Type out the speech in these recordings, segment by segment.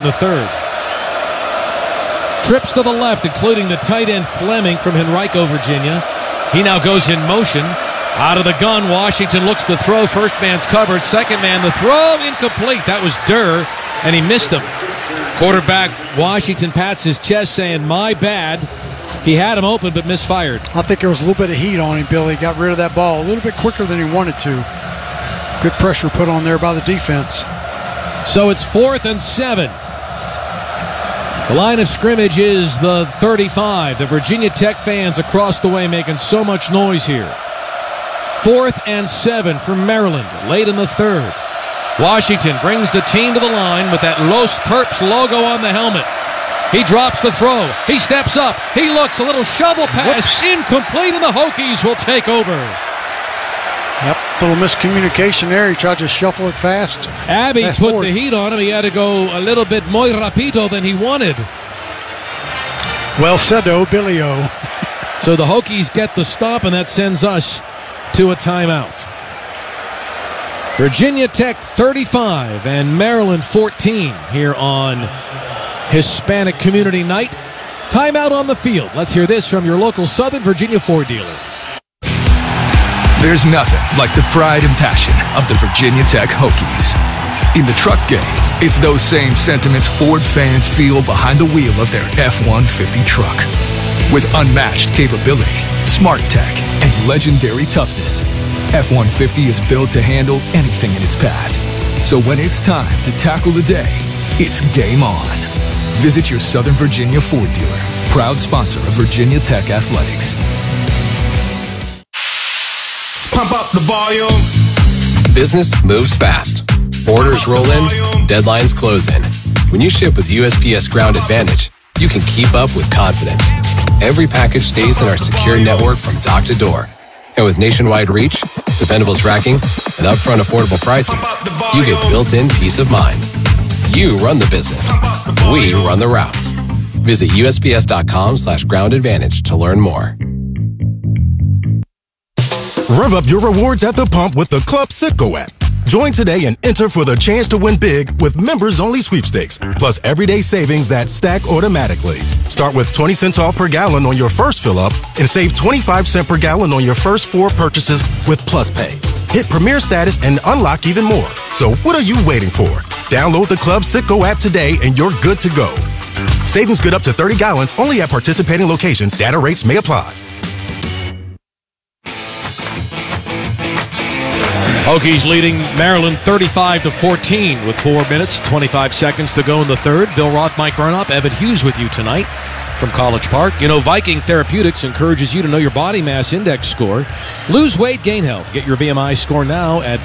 the third. Trips to the left, including the tight end Fleming from Henrico, Virginia. He now goes in motion. Out of the gun, Washington looks to throw. First man's covered. Second man, the throw incomplete. That was Durr, and he missed him. Quarterback Washington pats his chest saying, my bad. He had him open but misfired. I think there was a little bit of heat on him, Billy. Got rid of that ball a little bit quicker than he wanted to. Good pressure put on there by the defense. So it's 4th and 7. The line of scrimmage is the 35. The Virginia Tech fans across the way making so much noise here. 4th and 7 for Maryland, late in the third. Washington brings the team to the line with that Los Terps logo on the helmet. He drops the throw. He steps up. He looks, a little shovel pass. Incomplete, and the Hokies will take over. Yep, little miscommunication there. He tried to shuffle it fast. Abbey put the heat on him. He had to go a little bit muy rapido than he wanted. Well said, Billy O. So the Hokies get the stop, and that sends us to a timeout. Virginia Tech 35 and Maryland 14 here on Hispanic Community Night. Timeout on the field. Let's hear this from your local Southern Virginia Ford dealer. There's nothing like the pride and passion of the Virginia Tech Hokies. In the truck game, it's those same sentiments Ford fans feel behind the wheel of their F-150 truck. With unmatched capability, smart tech, and legendary toughness, F-150 is built to handle anything in its path. So when it's time to tackle the day, it's game on. Visit your Southern Virginia Ford dealer, proud sponsor of Virginia Tech Athletics. Pump up the volume. Business moves fast. Orders roll in, deadlines close in. When you ship with USPS Ground Advantage, you can keep up with confidence. Every package stays in our secure network from dock to door. And with nationwide reach, dependable tracking, and upfront affordable pricing, you get built-in peace of mind. You run the business. We run the routes. Visit USPS.com/Ground Advantage to learn more. Rev up your rewards at the pump with the Club Citgo app. Join today and enter for the chance to win big with members-only sweepstakes, plus everyday savings that stack automatically. Start with 20 cents off per gallon on your first fill-up and save 25 cents per gallon on your first 4 purchases with Plus Pay. Hit Premier status and unlock even more. So what are you waiting for? Download the Club Citgo app today and you're good to go. Savings good up to 30 gallons only at participating locations. Data rates may apply. Hokies leading Maryland 35-14 with 4 minutes, 25 seconds to go in the third. Bill Roth, Mike Burnop, Evan Hughes with you tonight from College Park. You know, Viking Therapeutics encourages you to know your body mass index score. Lose weight, gain health. Get your BMI score now at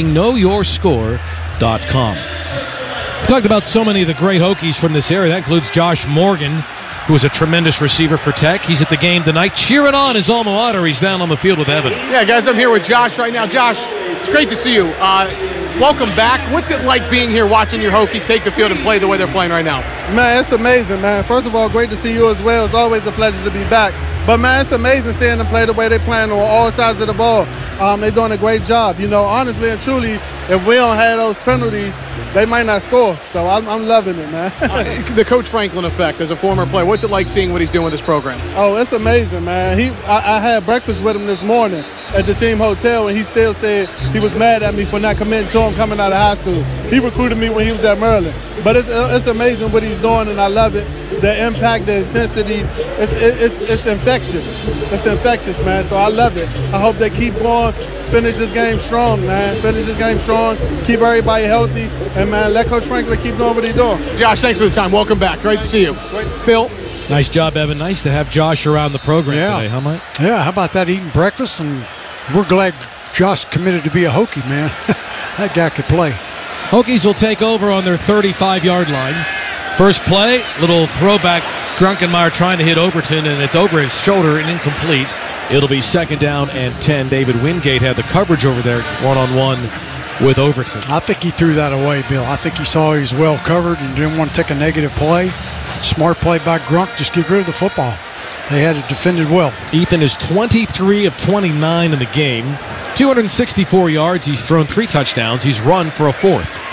VikingKnowYourScore.com. We talked about so many of the great Hokies from this area. That includes Josh Morgan, who is a tremendous receiver for Tech. He's at the game tonight, cheering on his alma mater. He's down on the field with Evan. Yeah, guys, I'm here with Josh right now. Josh, it's great to see you. Welcome back. What's it like being here watching your Hokies take the field and play the way they're playing right now? Man, it's amazing, man. First of all, great to see you as well. It's always a pleasure to be back. But, man, it's amazing seeing them play the way they're playing on all sides of the ball. They're doing a great job. You know, honestly and truly, if we don't have those penalties, they might not score. So I'm loving it, man. The Coach Franklin effect as a former player, what's it like seeing what he's doing with this program? Oh, it's amazing, man. I had breakfast with him this morning at the team hotel, and he still said he was mad at me for not committing to him coming out of high school. He recruited me when he was at Maryland. But it's amazing what he's doing, and I love it. The impact, the intensity, it's infectious. It's infectious, man. So I love it. I hope they keep going. Finish this game strong, man. Finish this game strong. Keep everybody healthy. And, man, let Coach Franklin keep doing what he's doing. Josh, thanks for the time. Welcome back. Great to see you. Bill. Nice job, Evan. Nice to have Josh around the program today, huh, Mike? Yeah, how about that, eating breakfast? And we're glad Josh committed to be a Hokie, man. That guy could play. Hokies will take over on their 35-yard line. First play, little throwback. Grunkenmeyer trying to hit Overton, and it's over his shoulder and incomplete. It'll be 2nd down and 10. David Wingate had the coverage over there, one-on-one with Overton. I think he threw that away, Bill. I think he saw he was well covered and didn't want to take a negative play. Smart play by Grunk, just get rid of the football. They had it defended well. Ethan is 23 of 29 in the game. 264 yards. He's thrown 3 touchdowns. He's run for a 4th.